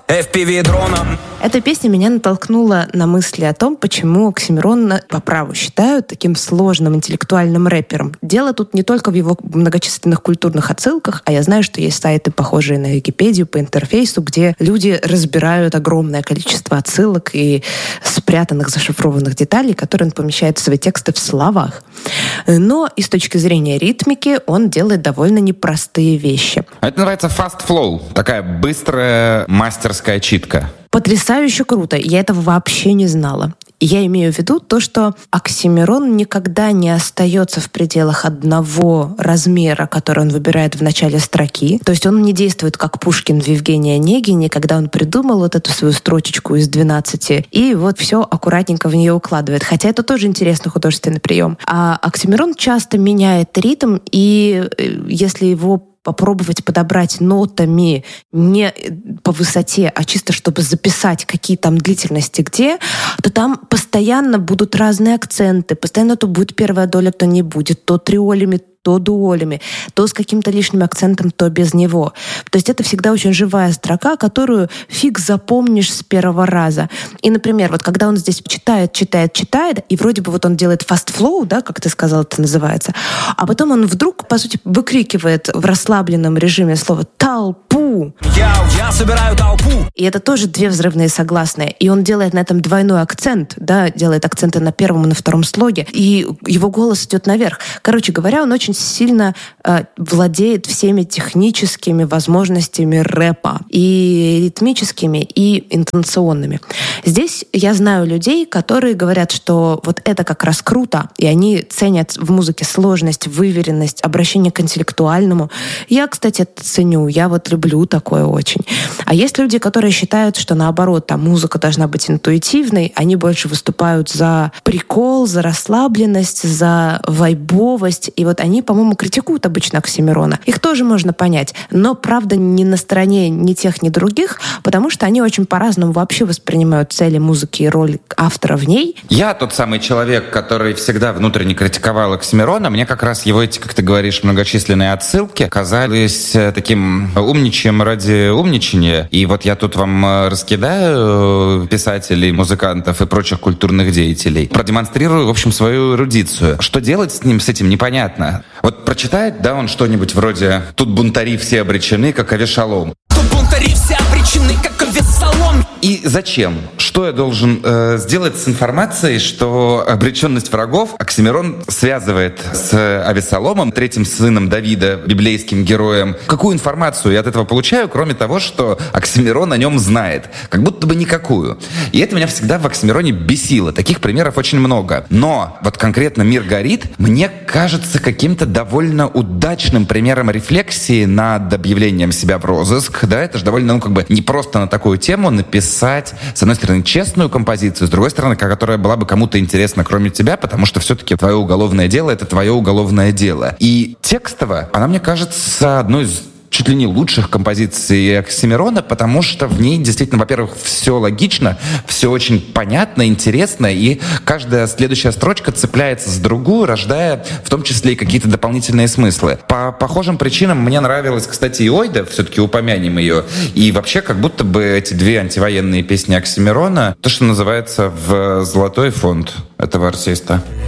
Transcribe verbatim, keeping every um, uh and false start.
эф пи ви-дрона. Эта песня меня натолкнула на мысли о том, почему Оксимирона по праву считают таким сложным интеллектуальным рэпером. Дело тут не только в его многочисленных культурных отсылках, а я знаю, что есть сайты, похожие на Википедию по интерфейсу, где люди разбирают огромное количество отсылок и спрятанных, зашифрованных деталей, которые он помещает в свои тексты в словах. Но и с точки зрения ритмики он делает довольно непростые вещи. Это называется fast flow, такая быстрая мастерская читка. Потрясающе круто. Я этого вообще не знала. Я имею в виду то, что Оксимирон никогда не остается в пределах одного размера, который он выбирает в начале строки. То есть он не действует как Пушкин в Евгении Онегине, когда он придумал вот эту свою строчечку из двенадцати и вот все аккуратненько в нее укладывает. Хотя это тоже интересный художественный прием. А Оксимирон часто меняет ритм, и если его попробовать подобрать нотами не по высоте, а чисто чтобы записать, какие там длительности где, то там постоянно будут разные акценты, постоянно то будет первая доля, то не будет, то триолями, то дуолями, то с каким-то лишним акцентом, то без него. То есть это всегда очень живая строка, которую фиг запомнишь с первого раза. И, например, вот когда он здесь читает, читает, читает, и вроде бы вот он делает fast flow, да, как ты сказал, это называется, а потом он вдруг, по сути, выкрикивает в расслабленном режиме слово «толпу». Я, я собираю толпу. И это тоже две взрывные согласные. И он делает на этом двойной акцент, да, делает акценты на первом и на втором слоге, и его голос идет наверх. Короче говоря, он очень сильно э, владеет всеми техническими возможностями рэпа, и ритмическими, и интонационными. Здесь я знаю людей, которые говорят, что вот это как раз круто, и они ценят в музыке сложность, выверенность, обращение к интеллектуальному. Я, кстати, это ценю, я вот люблю такое очень. А есть люди, которые считают, что наоборот, там музыка должна быть интуитивной, они больше выступают за прикол, за расслабленность, за вайбовость, и вот они, по-моему, критикуют обычно Оксимирона. Их тоже можно понять, но, правда, не на стороне ни тех, ни других, потому что они очень по-разному вообще воспринимают цели музыки и роль автора в ней. Я тот самый человек, который всегда внутренне критиковал Оксимирона. Мне как раз его эти, как ты говоришь, многочисленные отсылки казались таким умничаем ради умничания. И вот я тут вам раскидаю писателей, музыкантов и прочих культурных деятелей. Продемонстрирую, в общем, свою эрудицию. Что делать с ним, с этим, непонятно. Вот прочитает, да, он что-нибудь вроде «Тут бунтари все обречены, как Авесолом». Тут бунтари все обречены, как Авесолом. И зачем? Что я должен э, сделать с информацией, что обреченность врагов Оксимирон связывает с Авесоломом, третьим сыном Давида, библейским героем? Какую информацию я от этого получаю, кроме того, что Оксимирон о нем знает? Как будто бы никакую. И это меня всегда в Оксимироне бесило. Таких примеров очень много. Но вот конкретно «Мир горит» мне кажется каким-то довольно удачным примером рефлексии над объявлением себя в розыск. Да, это же довольно, ну, как бы не просто на такую тему написать, с одной стороны, честную композицию, с другой стороны, которая была бы кому-то интересна, кроме тебя, потому что все-таки твое уголовное дело — это твое уголовное дело. И текстово она, мне кажется, одной из чуть ли не лучших композиций Оксимирона, потому что в ней действительно, во-первых, все логично, все очень понятно, интересно, и каждая следующая строчка цепляется с другую, рождая в том числе и какие-то дополнительные смыслы. По похожим причинам мне нравилась, кстати, и «Ойда», все-таки упомянем ее, и вообще как будто бы эти две антивоенные песни Оксимирона, то, что называется, в золотой фонд этого артиста.